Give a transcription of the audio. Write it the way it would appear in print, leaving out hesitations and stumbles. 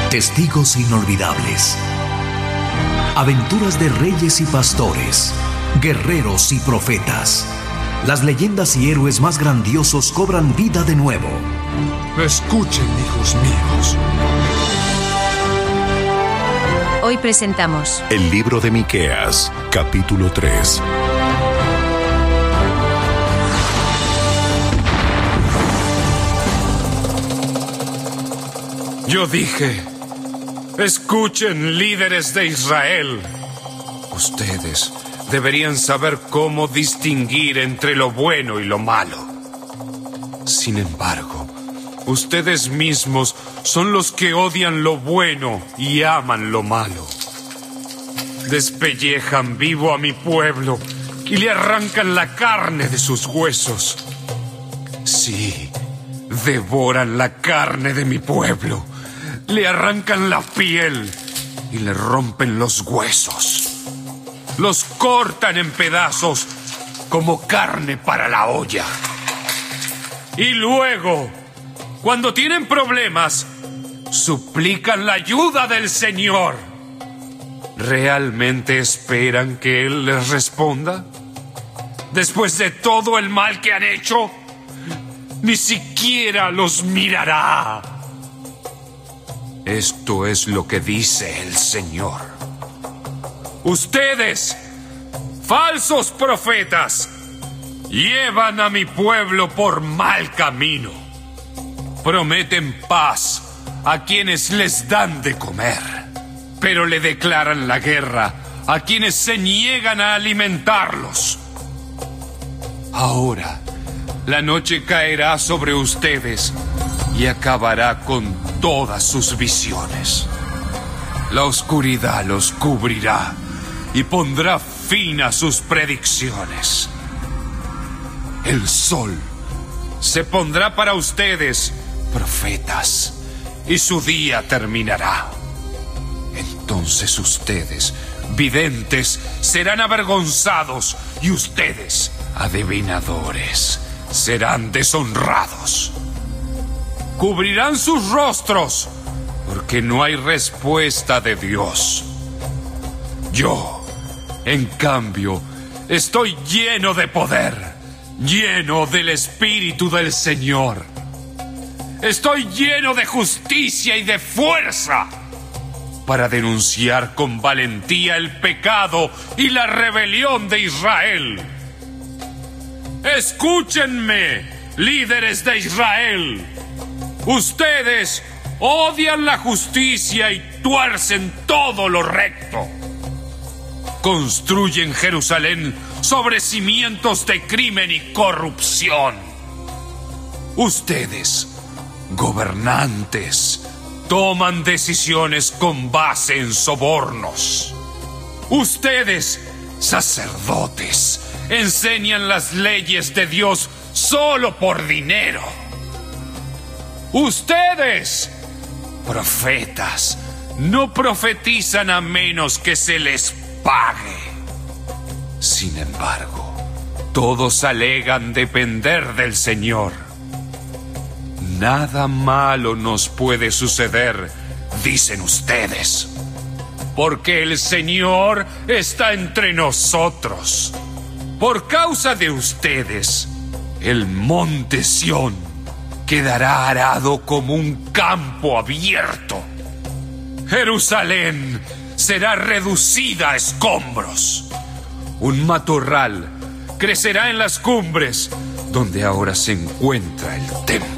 Testigos inolvidables. Aventuras de reyes y pastores, guerreros y profetas. Las leyendas y héroes más grandiosos cobran vida de nuevo. Escuchen, hijos míos. Hoy presentamos El libro de Miqueas, capítulo 3. Yo dije, escuchen, líderes de Israel. Ustedes deberían saber cómo distinguir entre lo bueno y lo malo. Sin embargo, ustedes mismos son los que odian lo bueno y aman lo malo. Despellejan vivo a mi pueblo y le arrancan la carne de sus huesos. Sí, devoran la carne de mi pueblo. Le arrancan la piel y le rompen los huesos. Los cortan en pedazos como carne para la olla. Y luego, cuando tienen problemas, suplican la ayuda del Señor. ¿Realmente esperan que Él les responda? Después de todo el mal que han hecho, ni siquiera los mirará. Esto es lo que dice el Señor. Ustedes, falsos profetas, llevan a mi pueblo por mal camino. Prometen paz a quienes les dan de comer, pero le declaran la guerra a quienes se niegan a alimentarlos. Ahora, la noche caerá sobre ustedes y acabará con todas sus visiones. La oscuridad los cubrirá y pondrá fin a sus predicciones. El sol se pondrá para ustedes, profetas, y su día terminará. Entonces ustedes, videntes, serán avergonzados y ustedes, adivinadores, serán deshonrados. Cubrirán sus rostros porque no hay respuesta de Dios. Yo, en cambio, estoy lleno de poder, lleno del Espíritu del Señor. Estoy lleno de justicia y de fuerza para denunciar con valentía el pecado y la rebelión de Israel. Escúchenme, líderes de Israel. Ustedes odian la justicia y tuercen todo lo recto. Construyen Jerusalén sobre cimientos de crimen y corrupción. Ustedes, gobernantes, toman decisiones con base en sobornos. Ustedes, sacerdotes, enseñan las leyes de Dios solo por dinero. Ustedes, profetas, no profetizan a menos que se les pague. Sin embargo, todos alegan depender del Señor. Nada malo nos puede suceder, dicen ustedes, porque el Señor está entre nosotros. Por causa de ustedes, el monte Sión quedará arado como un campo abierto. Jerusalén será reducida a escombros. Un matorral crecerá en las cumbres donde ahora se encuentra el templo.